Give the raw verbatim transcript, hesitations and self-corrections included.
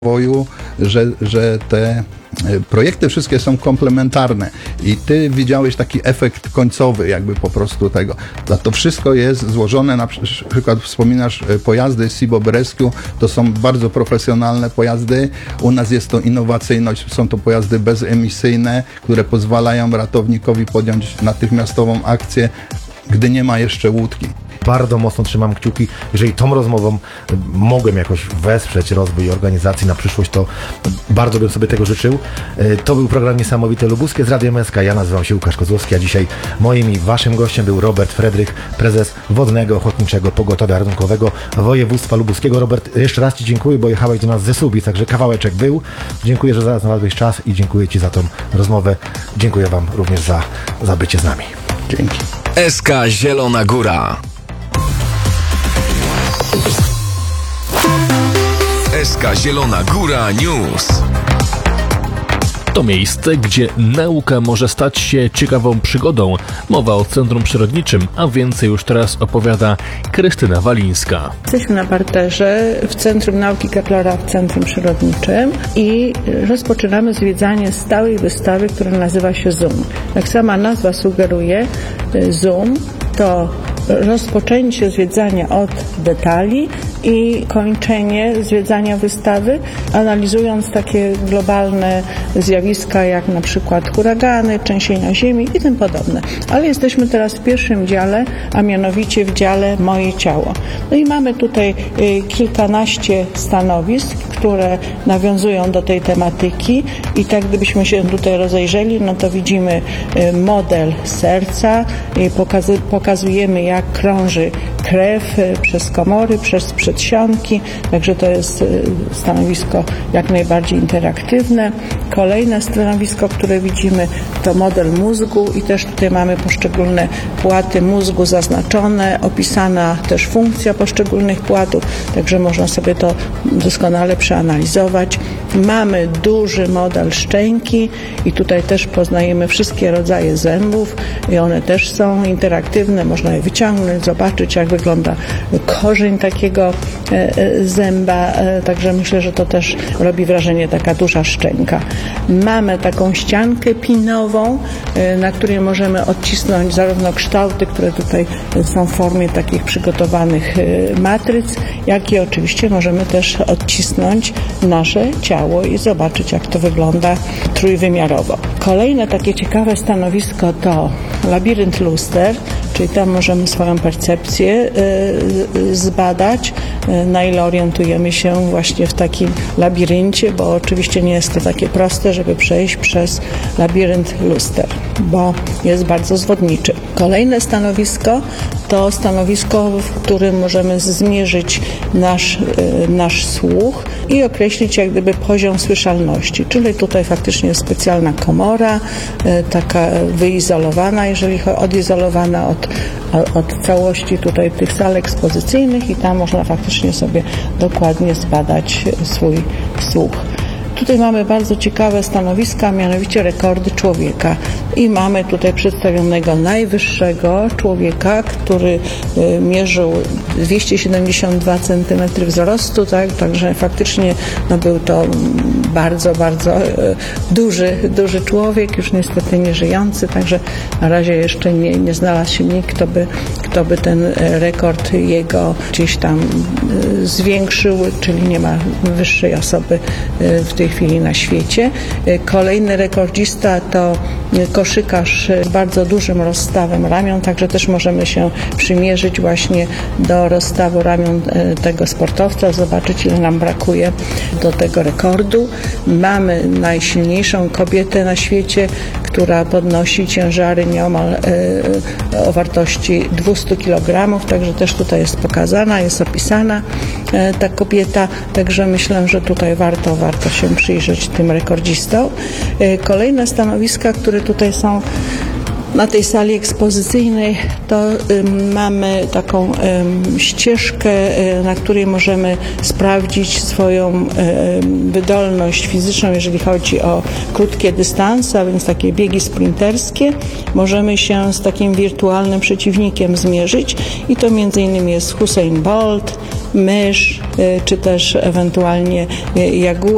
rozwoju, że, że te projekty wszystkie są komplementarne i ty widziałeś taki efekt końcowy jakby po prostu tego. To wszystko jest złożone, na przykład wspominasz pojazdy Seabob Rescue, to są bardzo profesjonalne pojazdy, u nas jest to innowacyjność, są to pojazdy bezemisyjne, które pozwalają ratownikowi podjąć natychmiastową akcję, gdy nie ma jeszcze łódki. Bardzo mocno trzymam kciuki. Jeżeli tą rozmową mogłem jakoś wesprzeć rozwój organizacji na przyszłość, to bardzo bym sobie tego życzył. To był program Niesamowite Lubuskie z Radiem S K. Ja nazywam się Łukasz Kozłowski, a dzisiaj moim i waszym gościem był Robert Fredrych, prezes Wodnego Ochotniczego Pogotowia Ratunkowego Województwa Lubuskiego. Robert, jeszcze raz ci dziękuję, bo jechałeś do nas ze Słubic, także kawałeczek był. Dziękuję, że znalazłeś czas i dziękuję ci za tą rozmowę. Dziękuję wam również za, za bycie z nami. Dzięki. S K Zielona Góra. S K Zielona Góra News. To miejsce, gdzie nauka może stać się ciekawą przygodą. Mowa o Centrum Przyrodniczym, a więcej już teraz opowiada Krystyna Walińska. Jesteśmy na parterze w Centrum Nauki Keplera w Centrum Przyrodniczym i rozpoczynamy zwiedzanie stałej wystawy, która nazywa się Zoom. Jak sama nazwa sugeruje, Zoom to rozpoczęcie zwiedzania od detali i kończenie zwiedzania wystawy, analizując takie globalne zjawiska jak na przykład huragany, trzęsienia ziemi i tym podobne. Ale jesteśmy teraz w pierwszym dziale, a mianowicie w dziale Moje Ciało. No i mamy tutaj kilkanaście stanowisk, które nawiązują do tej tematyki i tak gdybyśmy się tutaj rozejrzeli, no to widzimy model serca, pokazujemy jak krąży krew przez komory, przez przedsionki, także to jest stanowisko jak najbardziej interaktywne. Kolejne stanowisko, które widzimy, to model mózgu i też tutaj mamy poszczególne płaty mózgu zaznaczone, opisana też funkcja poszczególnych płatów, także można sobie to doskonale przeanalizować. Mamy duży model szczęki i tutaj też poznajemy wszystkie rodzaje zębów i one też są interaktywne, można je wyciągnąć, zobaczyć jak wygląda korzeń takiego zęba, także myślę, że to też robi wrażenie taka duża szczęka. Mamy taką ściankę pinową, na której możemy odcisnąć zarówno kształty, które tutaj są w formie takich przygotowanych matryc, jak i oczywiście możemy też odcisnąć nasze ciało i zobaczyć jak to wygląda trójwymiarowo. Kolejne takie ciekawe stanowisko to labirynt luster, czyli tam możemy swoją percepcję zbadać, na ile orientujemy się właśnie w takim labiryncie, bo oczywiście nie jest to takie proste, żeby przejść przez labirynt luster, bo jest bardzo zwodniczy. Kolejne stanowisko to stanowisko, w którym możemy zmierzyć nasz, nasz słuch i określić jak gdyby poziom słyszalności, czyli tutaj faktycznie jest specjalna komora, taka wyizolowana, jeżeli chodzi odizolowana od, od całości tutaj tych sal ekspozycyjnych i tam można faktycznie sobie dokładnie zbadać swój słuch. Tutaj mamy bardzo ciekawe stanowiska, mianowicie rekordy człowieka. I mamy tutaj przedstawionego najwyższego człowieka, który y, mierzył dwieście siedemdziesiąt dwa centymetry wzrostu, tak? Także faktycznie no, był to bardzo, bardzo y, duży, duży człowiek, już niestety nie żyjący, także na razie jeszcze nie, nie znalazł się nikt, kto by, kto by ten rekord jego gdzieś tam y, zwiększył, czyli nie ma wyższej osoby y, w tej chwili na świecie. Kolejny rekordzista to koszykarz z bardzo dużym rozstawem ramion, także też możemy się przymierzyć właśnie do rozstawu ramion tego sportowca, zobaczyć ile nam brakuje do tego rekordu. Mamy najsilniejszą kobietę na świecie, która podnosi ciężary nieomal o wartości dwieście kilogramów, także też tutaj jest pokazana, jest opisana ta kobieta, także myślę, że tutaj warto, warto się przyjrzeć tym rekordzistom. Kolejne stanowiska, które tutaj są na tej sali ekspozycyjnej, to y, mamy taką y, ścieżkę, y, na której możemy sprawdzić swoją y, wydolność fizyczną, jeżeli chodzi o krótkie dystanse, a więc takie biegi sprinterskie. Możemy się z takim wirtualnym przeciwnikiem zmierzyć i to między innymi jest Usain Bolt, mysz, y, czy też ewentualnie y, jaguar.